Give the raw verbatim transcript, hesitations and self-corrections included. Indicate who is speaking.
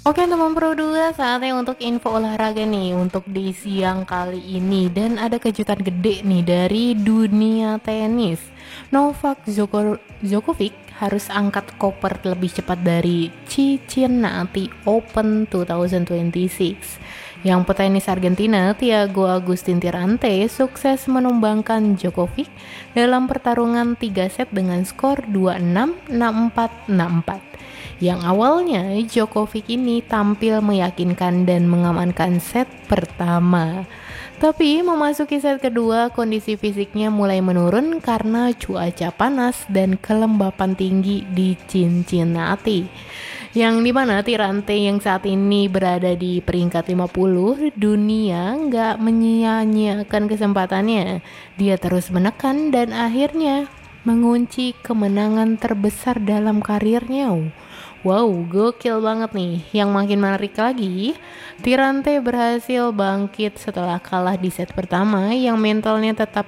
Speaker 1: Oke teman Pro dua, saatnya untuk info olahraga nih untuk di siang kali ini. Dan ada kejutan gede nih dari dunia tenis. Novak Djoko- Djokovic harus angkat koper lebih cepat dari Cincinnati Open dua ribu dua puluh enam. Yang petenis Argentina Thiago Agustin Tirante sukses menumbangkan Djokovic dalam pertarungan tiga set dengan skor dua enam, enam empat, enam empat. Yang awalnya Djokovic ini tampil meyakinkan dan mengamankan set pertama. Tapi memasuki set kedua, kondisi fisiknya mulai menurun karena cuaca panas dan kelembapan tinggi di Cincinnati. Yang dimana Tirante yang saat ini berada di peringkat lima puluh dunia nggak menyia-nyiakan kesempatannya. Dia terus menekan dan akhirnya mengunci kemenangan terbesar dalam karirnya. Wow, gokil banget nih. Yang makin menarik lagi, Tirante berhasil bangkit setelah kalah di set pertama yang mentalnya tetap